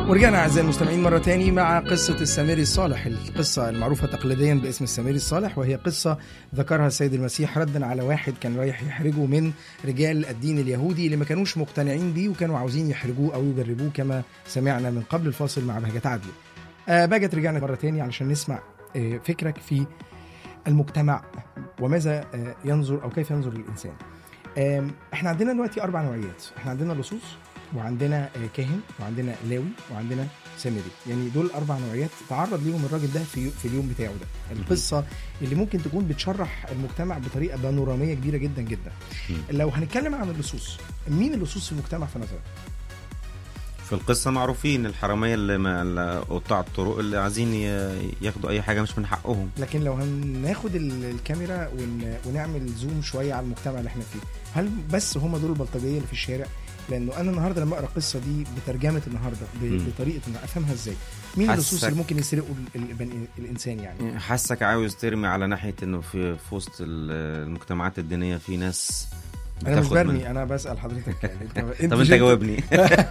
ورجعنا أعزائي المستمعين مرة تاني مع قصة السامري الصالح، القصة المعروفة تقليديا باسم السامري الصالح، وهي قصة ذكرها السيد المسيح ردا على واحد كان رايح يحرجه من رجال الدين اليهودي اللي ما كانوش مقتنعين بيه وكانوا عاوزين يحرجوه أو يجربوه، كما سمعنا من قبل الفاصل مع بهجة عدلي. بهجة رجعنا مرة تاني علشان نسمع فكرك في المجتمع وماذا ينظر أو كيف ينظر الإنسان. احنا عندنا دلوقتي 4 نوعيات. احنا عندنا لصوص، وعندنا كاهن، وعندنا لاوي، وعندنا سامري. يعني دول 4 نوعيات تعرض ليهم الراجل ده في اليوم بتاعه ده. القصة اللي ممكن تكون بتشرح المجتمع بطريقة بانورامية كبيرة جدا جدا. لو هنتكلم عن اللصوص، مين اللصوص في المجتمع في نظرك؟ في القصة معروفين الحرامية اللي قطاع الطرق اللي عايزين ياخدوا أي حاجة مش من حقهم. لكن لو هناخد الكاميرا ونعمل زوم شوية على المجتمع اللي احنا فيه، هل بس هم دول البلطجية اللي في الشارع؟ لأنه أنا النهاردة لما أقرأ القصة دي بترجمة النهاردة بطريقة أفهمها إزاي؟ مين اللصوص اللي ممكن يسرقوا الإنسان؟ يعني حاسك عاوز ترمي على ناحية إنه في وسط المجتمعات الدينية في ناس. أنا مش برمي، أنا بسأل حضرتك يعني طب أنت جاوبني.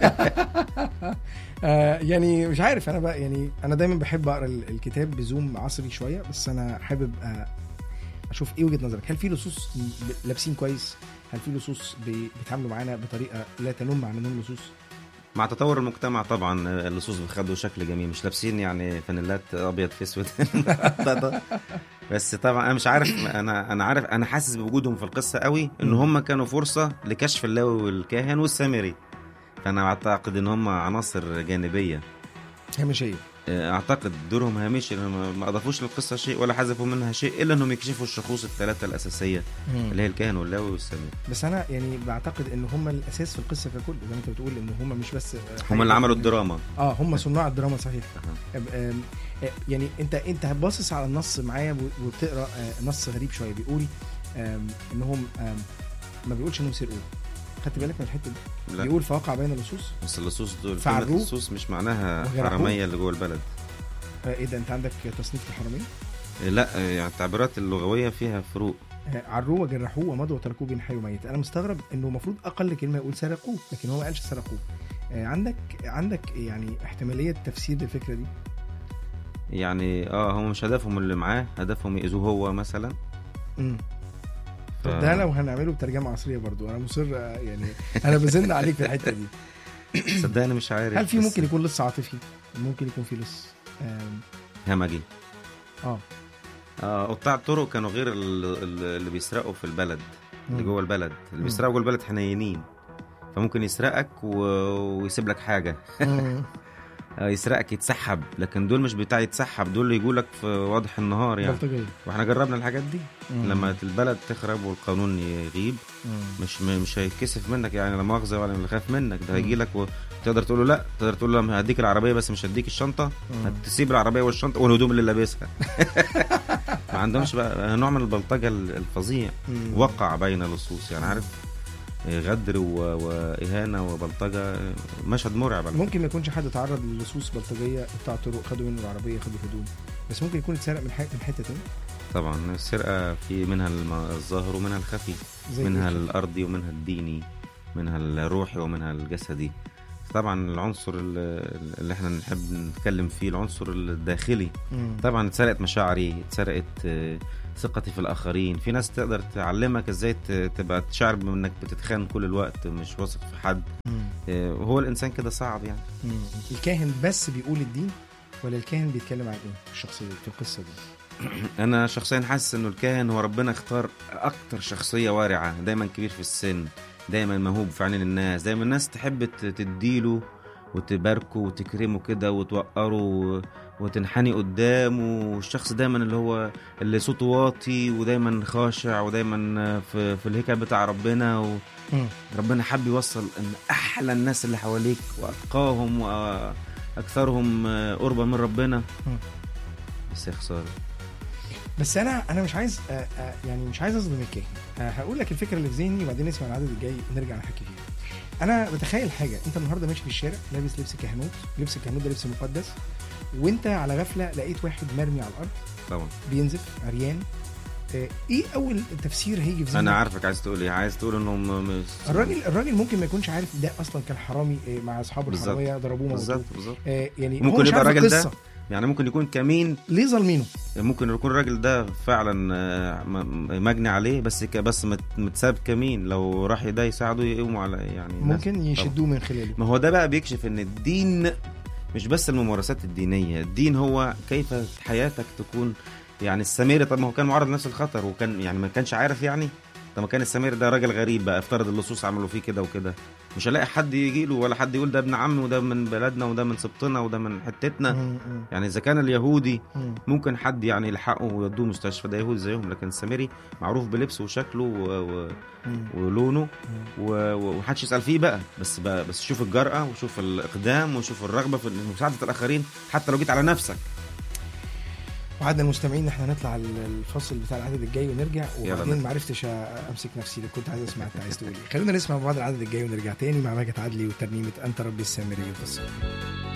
يعني مش عارف، أنا بقى يعني أنا دايما بحب أقرأ الكتاب بزوم عصري شوية، بس أنا حابب أشوف إيه وجهة نظرك. هل في لصوص لابسين كويس؟ هل في لصوص بيتعاملوا معانا بطريقة لا تنم عن انهم لصوص؟ مع تطور المجتمع طبعا اللصوص بياخدوا شكل جميل، مش لابسين يعني فانيلات ابيض في اسود. بس طبعا انا مش عارف، انا عارف، انا حاسس بوجودهم في القصه قوي، ان هم كانوا فرصه لكشف اللاوي والكاهن والسامري. فانا اعتقد ان هم عناصر جانبيه هامشيه. اعتقد دورهم هامشي، ما اضافوش للقصه شيء ولا حذفوا منها شيء، الا انهم يكشفوا الشخوص الثلاثه الاساسيه اللي هي الكاهن واللاوي والسامري. بس انا يعني بعتقد ان هم الاساس في القصه ككل، زي ما انت بتقول ان هم مش بس هم اللي عملوا الدراما. هم صناع الدراما صحيح. يعني انت باصص على النص معايا وبتقرا نص غريب شويه، بيقول انهم ما بيقولش انهم سرقوا. خدت بالك من الحته دي؟ بيقول فوقع بين اللصوص. بس اللصوص دول اللصوص مش معناها حراميه اللي جوه البلد. ايه ده، انت عندك تصنيف الحراميه؟ لا يعني التعبيرات اللغويه فيها فروق. عروه وجرحوه ومضوا وتركوه بين حي وميت. انا مستغرب انه المفروض اقل كلمه يقول سرقوه، لكن هو ما قالش سرقوه. عندك يعني احتماليه تفسير للفكره دي؟ يعني هم مش هدفهم اللي معاه، هدفهم يأذوه هو مثلا. طب ده لو هنعمله بترجمة عصرية برضو أنا مصر، يعني أنا بزن عليك في الحتة دي. صدقني مش عارف. هل في ممكن يكون لص عاطفي؟ ممكن يكون في لص همجي. قطاع الطرق كانوا غير اللي بيسرقوا في البلد، اللي جوه البلد. اللي بيسرقوا جوه البلد حنينين، فممكن يسرقك ويسيب لك حاجة. يسرقك يتسحب، لكن دول مش بتاع يتسحب، دول اللي يقولك في واضح النهار يعني. واحنا جربنا الحاجات دي. لما البلد تخرب والقانون يغيب، مش هيتكسف منك يعني لا مؤاخذه ولا اللي خاف منك، ده هيجيلك وتقدر تقول له لا، تقدر تقول له هديك العربيه بس مش هديك الشنطه، هتسيب العربيه والشنطه والهدوم اللي لابسها. ما عندهمش بقى نوع من البلطجه الفظيع. وقع بين اللصوص يعني، عارف، غدر وإهانة وبلطجة، مشهد مرعب. ممكن ما يكونش حد تعرض للصوص بلطجية بتاع طرق، خدوا منه العربية، خدوا هدوم، بس ممكن يكون اتسرق من حتة تانية. طبعا السرقة في منها الظاهر ومنها الخفي، منها الأرضي ومنها الديني، منها الروحي ومنها الجسدي. طبعا العنصر اللي احنا نحب نتكلم فيه العنصر الداخلي. طبعا اتسرقت مشاعري، اتسرقت ثقتي في الآخرين. في ناس تقدر تعلمك ازاي تبقى تشعر انك بتتخان كل الوقت، مش واثق في حد. هو الإنسان كده صعب يعني. الكاهن بس بيقول الدين، ولا الكاهن بيتكلم عن ايه الشخصية في القصة دي؟ أنا شخصيا حاسس إنه الكاهن هو ربنا اختار أكتر شخصية وارعة، دايما كبير في السن، دايما موهوب في عين الناس، دايما الناس تحب تديله وتباركه وتكرمه كده وتوقره وتنحني قدامه. والشخص دايما اللي هو اللي صوته واطي ودايما خاشع ودايما في الهيكل بتاع ربنا. ربنا حب يوصل ان احلى الناس اللي حواليك واتقاهم واكثرهم قربا من ربنا. بس يا خساره. بس انا مش عايز يعني مش عايز اظلم الكاهن. هقول لك الفكره اللي في ذهني وبعدين نسمع العدد الجاي نرجع نحكي فيه. انا بتخيل حاجه، انت النهارده ماشي في الشارع لابس لبس كهنوت، لبس الكهنوت ده لبس مقدس، وانت على غفله لقيت واحد مرمي على الارض، طبعا بينزف عريان، ايه اول تفسير هيجي في ذهنك؟ انا عارفك عايز تقول ايه، عايز تقول انهم الراجل ممكن ما يكونش عارف ده اصلا كان حرامي مع اصحابه الحراميه ضربوه موتوه بالظبط. يعني ممكن يبقى الراجل ده القصة. يعني ممكن يكون كمين ليه ظالمينه، ممكن يكون الراجل ده فعلا مجني عليه بس متساب كمين، لو راح ده يساعده يقوموا على يعني ممكن يشدوه من خلاله. ما هو ده بقى بيكشف ان الدين مش بس الممارسات الدينية، الدين هو كيف حياتك تكون. يعني السامري طب ما هو كان معرض لنفس الخطر وكان يعني ما كانش عارف يعني. طب ما كان السامري ده راجل غريب بقى، افترض اللصوص عملوا فيه كده وكده، مش هلاقي حد يجي له ولا حد يقول ده ابن عمي وده من بلدنا وده من سبطنا وده من حتتنا. يعني اذا كان اليهودي ممكن حد يعني يلحقه ويودوه مستشفى، ده يهودي زيهم، لكن السامري معروف بلبسه وشكله ولونه ومحدش يسأل فيه بقى. بس شوف الجرأة وشوف الإقدام وشوف الرغبة في مساعدة الآخرين حتى لو جيت على نفسك. وعدنا المستمعين احنا هنطلع الفصل بتاع العدد الجاي ونرجع، وبعدين ما عرفتش امسك نفسي، كنت عايز اسمع انت عايز تقول ايه. خلونا نسمع بعض العدد الجاي ونرجع تاني مع ماجد عدلي وترنيمه انت ربي السامري.